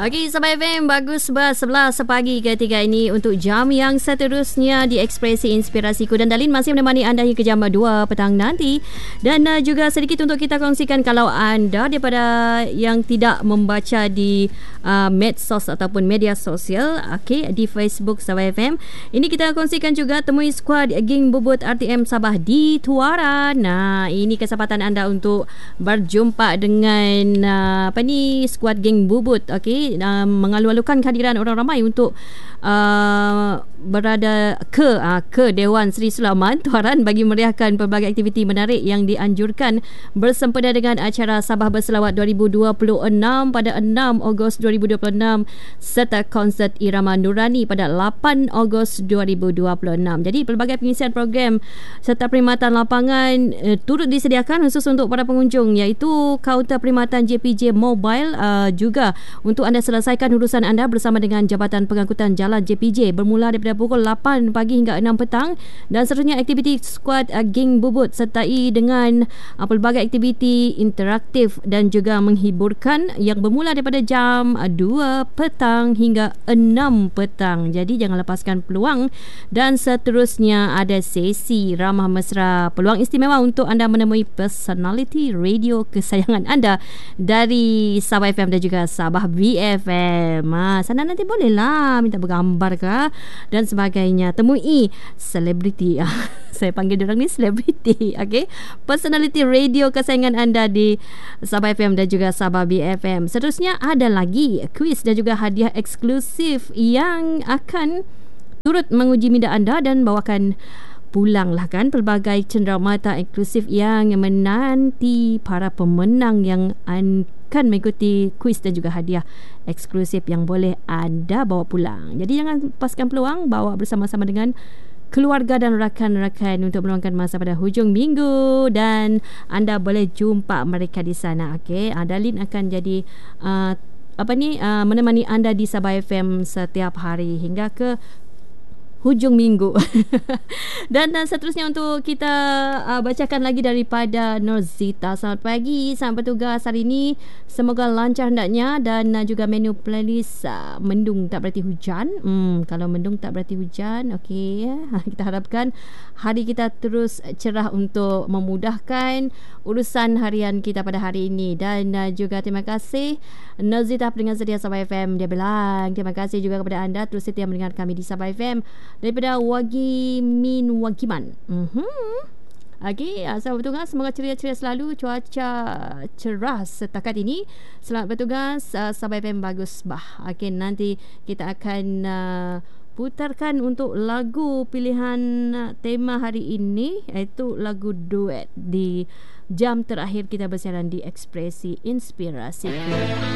Okey, Sahabat FM, bagus 11 pagi ketiga ini untuk jam yang seterusnya di Ekspresi Inspirasiku, dan Dalin masih menemani anda hingga jam 2 petang nanti. Dan juga sedikit untuk kita kongsikan, kalau anda daripada yang tidak membaca di medsos ataupun media sosial, okey, di Facebook Sahabat FM, ini kita kongsikan juga temui skuad geng bubut RTM Sabah di Tuara. Nah, ini kesempatan anda untuk berjumpa dengan skuad geng bubut, okey, mengalu-alukan kehadiran orang ramai untuk berada ke Dewan Seri Sulaiman Tuaran bagi meriahkan pelbagai aktiviti menarik yang dianjurkan bersempena dengan acara Sabah Berselawat 2026 pada 6 Ogos 2026 serta konsert Irama Nurani pada 8 Ogos 2026. Jadi pelbagai pengisian program serta perkhidmatan lapangan turut disediakan khusus untuk para pengunjung, iaitu kaunter perkhidmatan JPJ Mobile, juga untuk anda selesaikan urusan anda bersama dengan Jabatan Pengangkutan Jalan JPJ bermula daripada pukul 8 pagi hingga 6 petang, dan seterusnya aktiviti skuad geng bubut sertai dengan pelbagai aktiviti interaktif dan juga menghiburkan yang bermula daripada jam 2 petang hingga 6 petang. Jadi jangan lepaskan peluang. Dan seterusnya ada sesi ramah mesra, peluang istimewa untuk anda menemui personality radio kesayangan anda dari Sabah FM dan juga Sabah BFM. Sana nanti bolehlah minta bergambar ke dan sebagainya. Temui selebriti. Saya panggil diorang ni selebriti. Okay? Personality radio kesayangan anda di Sabah FM dan juga Sabah BFM. Seterusnya ada lagi kuis dan juga hadiah eksklusif yang akan turut menguji minda anda dan bawakan pulanglah kan pelbagai cenderamata eksklusif yang menanti para pemenang yang akan mengikuti kuis dan juga hadiah eksklusif yang boleh anda bawa pulang. Jadi jangan lepaskan peluang, bawa bersama-sama dengan keluarga dan rakan-rakan untuk meluangkan masa pada hujung minggu, dan anda boleh jumpa mereka di sana. Okey, Dalin akan jadi menemani anda di Sabah FM setiap hari hingga ke hujung minggu. Dan seterusnya untuk kita bacakan lagi daripada Norzita. Selamat pagi, selamat bertugas hari ini, semoga lancar hendaknya, dan juga menu playlist mendung tak berarti hujan. Kalau mendung tak berarti hujan. Okey, kita harapkan hari kita terus cerah untuk memudahkan urusan harian kita pada hari ini. Dan juga terima kasih Norzita, pendengar setia Sabah FM. Dia bilang terima kasih juga kepada anda terus setia mendengar kami di Sabah FM daripada Wagiman. Okey, selamat bertugas, semoga ceria-ceria selalu, cuaca cerah setakat ini. Selamat bertugas, Sabah FM bagus bah. Okey, nanti kita akan putarkan untuk lagu pilihan tema hari ini, iaitu lagu duet di jam terakhir kita bersiaran di Ekspresi Inspirasi.